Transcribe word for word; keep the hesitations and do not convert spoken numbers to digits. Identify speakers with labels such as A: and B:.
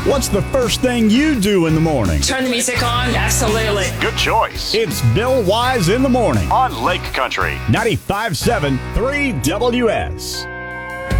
A: What's the first thing you do in the morning?
B: Turn the music on, absolutely.
C: Good choice.
A: It's Bill Wise in the Morning
C: On Lake Country.
A: ninety-five point seven three W S.